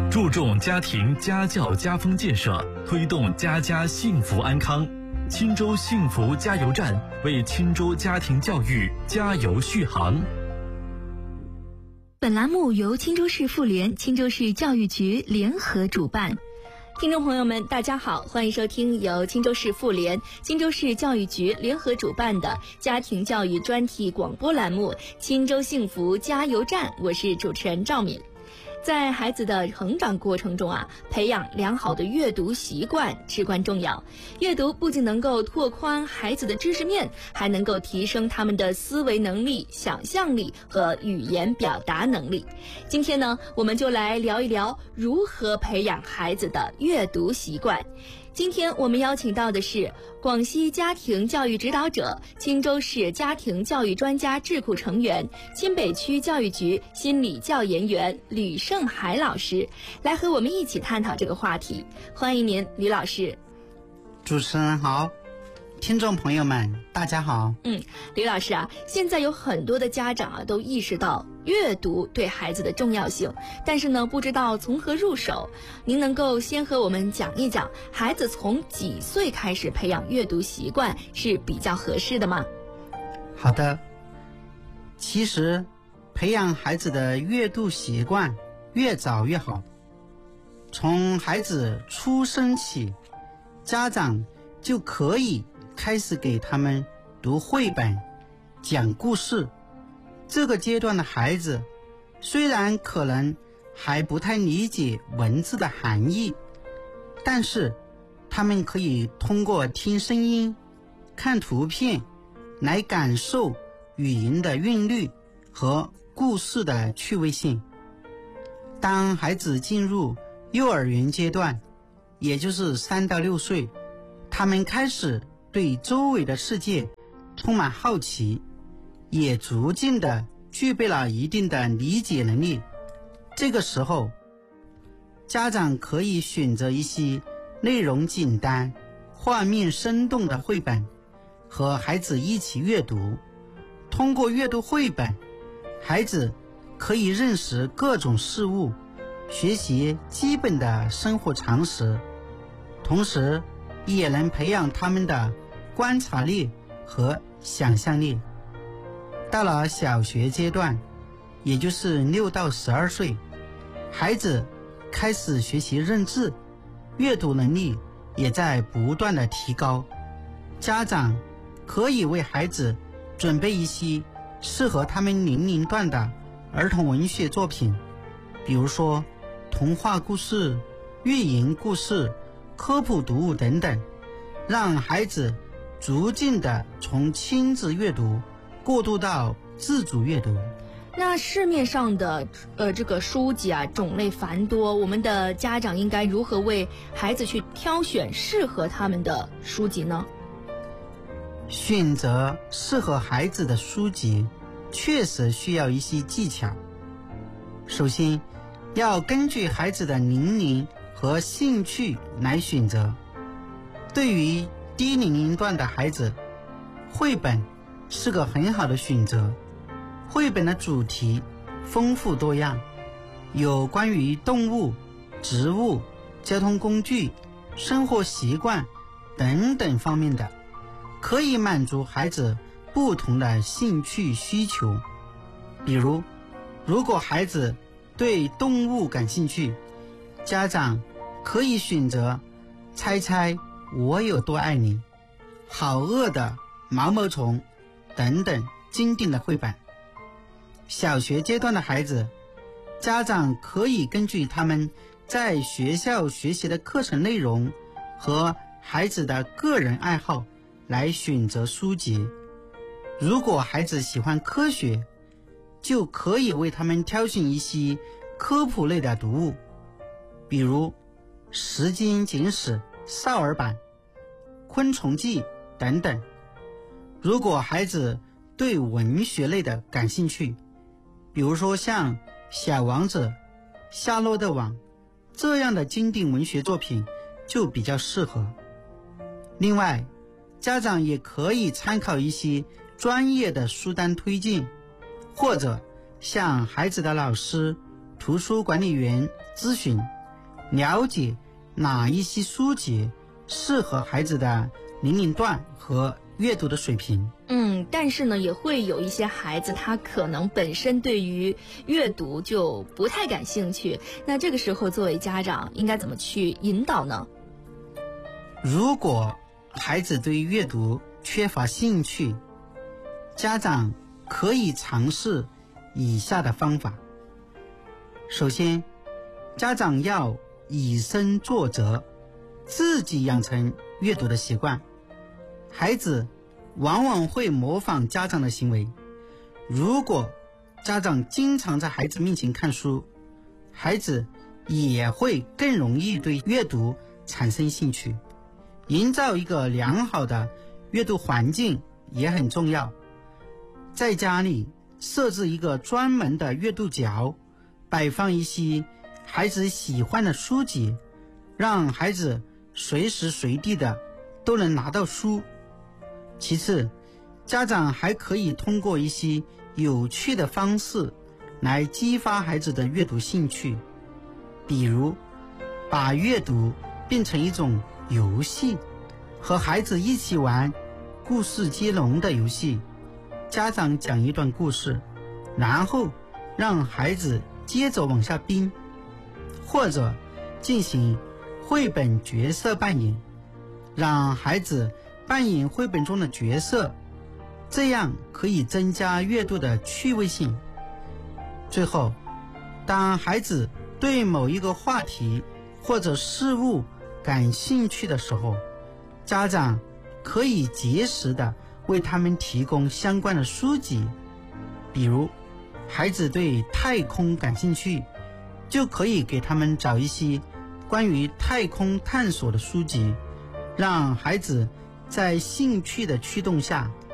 注重家庭家教家风建设，推动家家幸福安康。钦州幸福加油站为钦州家庭教育加油续航。 本栏目由钦州市妇联、钦州市教育局联合主办。听众朋友们，大家好，欢迎收听由钦州市妇联、钦州市教育局联合主办的家庭教育专题广播栏目《钦州幸福加油站》，我是主持人赵敏。在孩子的成长过程中培养良好的阅读习惯至关重要。阅读不仅能够拓宽孩子的知识面，还能够提升他们的思维能力、想象力和语言表达能力。今天呢，我们就来聊一聊如何培养孩子的阅读习惯。今天我们邀请到的是广西家庭教育指导者、钦州市家庭教育专家智库成员、钦北区教育局心理教研员吕胜海老师，来和我们一起探讨这个话题。欢迎您，吕老师。 主持人好，听众朋友们大家好。 吕老师现在有很多的家长都意识到阅读对孩子的重要性，但是呢，不知道从何入手。您能够先和我们讲一讲，孩子从几岁开始培养阅读习惯是比较合适的吗？ 好的，其实培养孩子的阅读习惯越早越好。从孩子出生起，家长就可以开始给他们读绘本、讲故事。这个阶段的孩子虽然可能还不太理解文字的含义，但是他们可以通过听声音、看图片来感受语言的韵律和故事的趣味性。当孩子进入幼儿园阶段，也就是3到6岁，他们开始对周围的世界充满好奇，也逐渐的具备了一定的理解能力。这个时候，家长可以选择一些内容简单、画面生动的绘本，和孩子一起阅读。通过阅读绘本，孩子可以认识各种事物，学习基本的生活常识，同时也能培养他们的观察力和想象力。到了小学阶段，也就是6到12岁，孩子开始学习认字，阅读能力也在不断的提高。家长可以为孩子准备一些适合他们年龄段的儿童文学作品，比如说童话故事、寓言故事、科普读物等等，让孩子逐渐的从亲子阅读过渡到自主阅读。 那市面上的这个书籍种类繁多，我们的家长应该如何为孩子去挑选适合他们的书籍呢？ 选择适合孩子的书籍确实需要一些技巧。首先，要根据孩子的年龄和兴趣来选择。对于低年龄段的孩子，绘本是个很好的选择。绘本的主题丰富多样，有关于动物、植物、交通工具、生活习惯等等方面的，可以满足孩子不同的兴趣需求。比如，如果孩子对动物感兴趣，家长可以选择猜猜我有多爱你、好饿的毛毛虫等等经典的绘本。小学阶段的孩子，家长可以根据他们在学校学习的课程内容和孩子的个人爱好来选择书籍。如果孩子喜欢科学，就可以为他们挑选一些科普类的读物，比如《时间简史》少儿版、《昆虫记》等等。如果孩子对文学类的感兴趣，比如说像《小王子》、《夏洛特网》这样的经典文学作品就比较适合。另外，家长也可以参考一些专业的书单推荐，或者向孩子的老师、图书管理员咨询了解哪一些书籍适合孩子的年龄段和阅读的水平。 但是呢，也会有一些孩子他可能本身对于阅读就不太感兴趣，那这个时候作为家长应该怎么去引导呢？ 如果孩子对阅读缺乏兴趣，家长可以尝试以下的方法。首先，家长要以身作则，自己养成阅读的习惯。孩子往往会模仿家长的行为，如果家长经常在孩子面前看书，孩子也会更容易对阅读产生兴趣。营造一个良好的阅读环境也很重要，在家里设置一个专门的阅读角，摆放一些孩子喜欢的书籍，让孩子随时随地的都能拿到书。其次，家长还可以通过一些有趣的方式来激发孩子的阅读兴趣，比如把阅读变成一种游戏，和孩子一起玩故事接龙的游戏。家长讲一段故事，然后让孩子接着往下编，或者进行绘本角色扮演，让孩子扮演绘本中的角色，这样可以增加阅读的趣味性。最后，当孩子对某一个话题或者事物感兴趣的时候，家长可以及时的为他们提供相关的书籍。比如孩子对太空感兴趣，就可以给他们找一些关于太空探索的书籍，让孩子在兴趣的驱动下